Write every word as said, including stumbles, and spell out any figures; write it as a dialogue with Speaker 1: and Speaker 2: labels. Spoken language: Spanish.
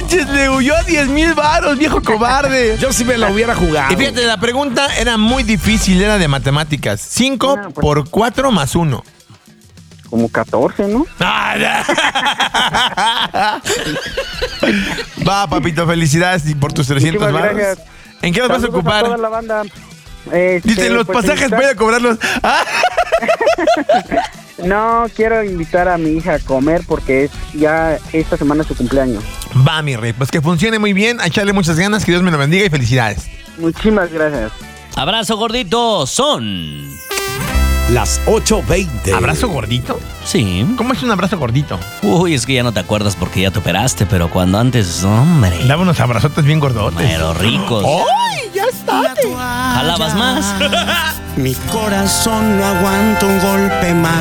Speaker 1: manches, le huyó a diez mil varos, viejo cobarde.
Speaker 2: Yo sí me la hubiera jugado.
Speaker 1: Y fíjate, la pregunta era muy difícil, era de matemáticas. cinco
Speaker 3: Ah, pues.
Speaker 1: por cuatro más uno.
Speaker 3: Como catorce, ¿no?
Speaker 1: Ah, ya. Va, papito, felicidades por tus trescientos
Speaker 3: Muchísimas
Speaker 1: varos.
Speaker 3: gracias.
Speaker 1: ¿En qué los vas a
Speaker 3: Saludos
Speaker 1: ocupar?
Speaker 3: toda la banda. Este,
Speaker 1: Dice, los
Speaker 3: pues,
Speaker 1: pasajes
Speaker 3: invitar-
Speaker 1: voy a cobrarlos. Ah.
Speaker 3: No, quiero invitar a mi hija a comer porque es ya esta semana es su cumpleaños.
Speaker 1: Va, mi rey, pues que funcione muy bien, a echarle muchas ganas, que Dios me lo bendiga y felicidades.
Speaker 3: Muchísimas gracias.
Speaker 4: Abrazo gordito, son...
Speaker 2: Las ocho veinte.
Speaker 1: ¿Abrazo gordito?
Speaker 4: Sí.
Speaker 1: ¿Cómo es un abrazo gordito?
Speaker 4: Uy, es que ya no te acuerdas porque ya te operaste, pero cuando antes, hombre,
Speaker 1: Daba unos abrazotes bien gordotes.
Speaker 4: pero ricos.
Speaker 1: ¡Ay, ya está!
Speaker 4: ¿Jalabas más?
Speaker 5: Mi corazón no aguanta un golpe más.